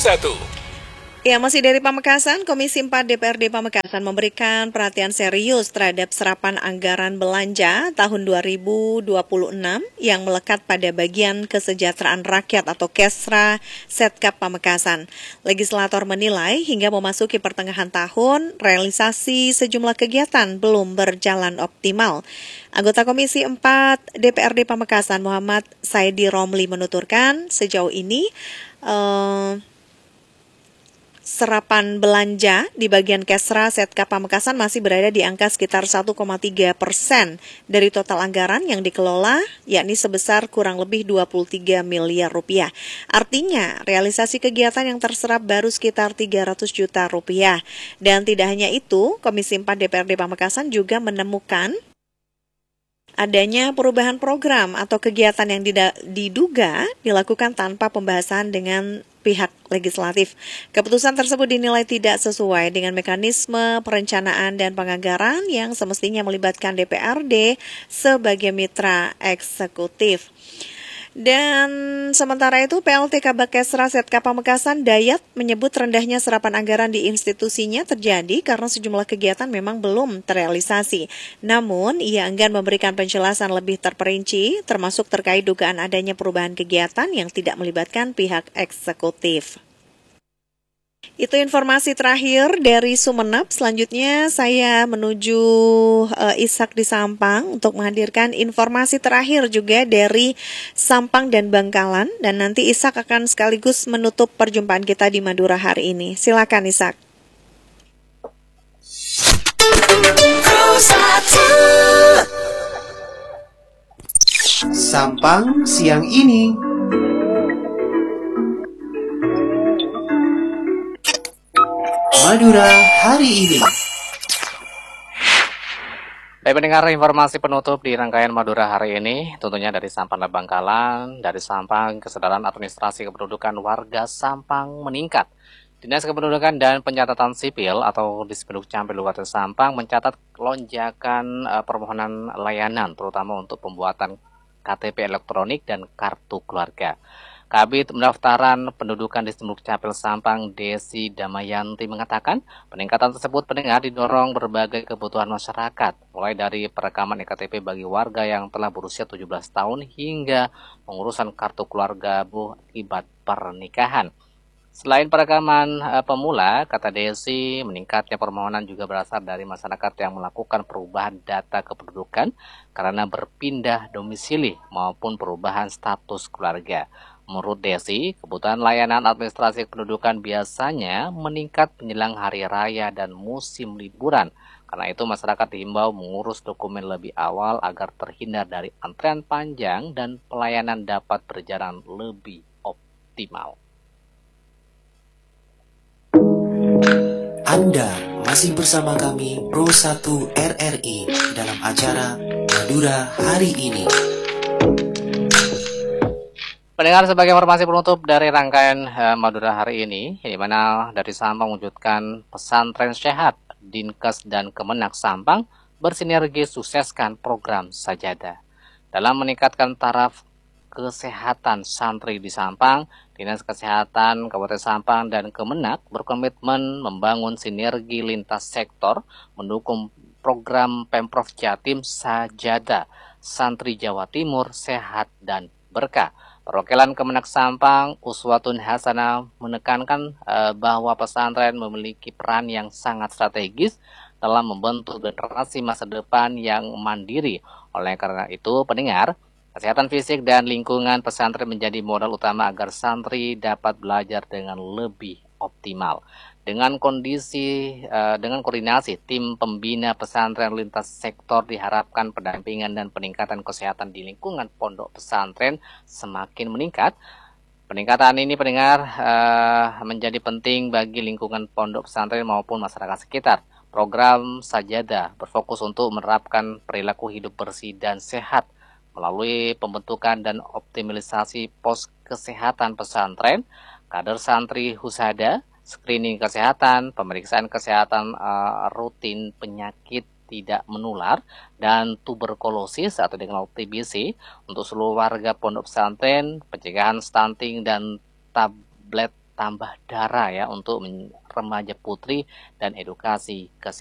1. Ya, masih dari Pamekasan, Komisi 4 DPRD Pamekasan memberikan perhatian serius terhadap serapan anggaran belanja tahun 2026 yang melekat pada bagian kesejahteraan rakyat atau Kesra Setkap Pamekasan. Legislator menilai hingga memasuki pertengahan tahun, realisasi sejumlah kegiatan belum berjalan optimal. Anggota Komisi 4 DPRD Pamekasan Muhammad Saidi Romli menuturkan sejauh ini serapan belanja di bagian Kesra Setkap Pamekasan masih berada di angka sekitar 1,3% dari total anggaran yang dikelola, yakni sebesar kurang lebih 23 miliar rupiah. Artinya, realisasi kegiatan yang terserap baru sekitar 300 juta rupiah. Dan tidak hanya itu, Komisi 4 DPRD Pamekasan juga menemukan adanya perubahan program atau kegiatan yang diduga dilakukan tanpa pembahasan dengan pihak legislatif. Keputusan tersebut dinilai tidak sesuai dengan mekanisme perencanaan dan penganggaran yang semestinya melibatkan DPRD sebagai mitra eksekutif. Dan sementara itu, PLT Kabak Kesra Setkap Pamekasan Dayat menyebut rendahnya serapan anggaran di institusinya terjadi karena sejumlah kegiatan memang belum terrealisasi. Namun, ia enggan memberikan penjelasan lebih terperinci, termasuk terkait dugaan adanya perubahan kegiatan yang tidak melibatkan pihak eksekutif. Itu informasi terakhir dari Sumeneb. Selanjutnya saya menuju Ishak di Sampang untuk menghadirkan informasi terakhir juga dari Sampang dan Bangkalan. Dan nanti Ishak akan sekaligus menutup perjumpaan kita di Madura hari ini. Silakan Ishak. Sampang siang ini. Madura hari ini. Baik pendengar, informasi penutup di rangkaian Madura hari ini tentunya dari Sampang dan Bangkalan. Dari Sampang, kesadaran administrasi kependudukan warga Sampang meningkat. Dinas Kependudukan dan Pencatatan Sipil atau Dispenduk Campil Kabupaten Sampang mencatat lonjakan permohonan layanan terutama untuk pembuatan KTP elektronik dan kartu keluarga. Kabid Pendaftaran Pendudukan Dispenduk Capil Sampang Desi Damayanti mengatakan peningkatan tersebut pendengar didorong berbagai kebutuhan masyarakat, mulai dari perekaman EKTP bagi warga yang telah berusia 17 tahun hingga pengurusan kartu keluarga akibat pernikahan. Selain perekaman pemula, kata Desi, meningkatnya permohonan juga berasal dari masyarakat yang melakukan perubahan data kependudukan karena berpindah domisili maupun perubahan status keluarga. Menurut Desi, kebutuhan layanan administrasi kependudukan biasanya meningkat menjelang hari raya dan musim liburan. Karena itu masyarakat diimbau mengurus dokumen lebih awal agar terhindar dari antrean panjang dan pelayanan dapat berjalan lebih optimal. Anda masih bersama kami Pro 1 RRI dalam acara Madura hari ini. Pendengar, sebagai informasi penutup dari rangkaian Madura hari ini, di mana dari Sampang mewujudkan pesantren sehat, Dinkes dan Kemenak Sampang bersinergi sukseskan program Sajadah. Dalam meningkatkan taraf kesehatan santri di Sampang, Dinas Kesehatan Kabupaten Sampang dan Kemenak berkomitmen membangun sinergi lintas sektor, mendukung program Pemprov Jatim Sajadah, Santri Jawa Timur Sehat dan Berkah. Perwakilan Kemenak Sampang, Uswatun Hasanah, menekankan bahwa pesantren memiliki peran yang sangat strategis dalam membentuk generasi masa depan yang mandiri. Oleh karena itu, pendengar, kesehatan fisik dan lingkungan pesantren menjadi modal utama agar santri dapat belajar dengan lebih optimal. Dengan koordinasi tim pembina pesantren lintas sektor diharapkan pendampingan dan peningkatan kesehatan di lingkungan pondok pesantren semakin meningkat. Peningkatan ini pendengar menjadi penting bagi lingkungan pondok pesantren maupun masyarakat sekitar. Program Sajadah berfokus untuk menerapkan perilaku hidup bersih dan sehat melalui pembentukan dan optimalisasi pos kesehatan pesantren, kader santri husada, screening kesehatan, pemeriksaan kesehatan rutin penyakit tidak menular, dan tuberkulosis atau dengan TBC untuk seluruh warga pondok pesantren, pencegahan stunting dan tablet tambah darah ya untuk remaja putri dan edukasi